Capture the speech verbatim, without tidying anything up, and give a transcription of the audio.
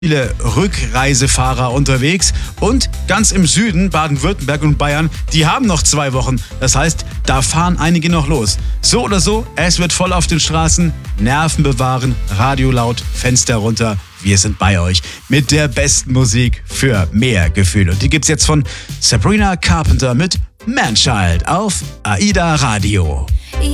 viele Rückreisefahrer unterwegs und ganz im Süden, Baden-Württemberg und Bayern, die haben noch zwei Wochen. Das heißt, da fahren einige noch los. So oder so, es wird voll auf den Straßen. Nerven bewahren, Radio laut, Fenster runter. Wir sind bei euch mit der besten Musik für mehr Gefühl. Und die gibt's jetzt von Sabrina Carpenter mit Manchild auf AIDA Radio.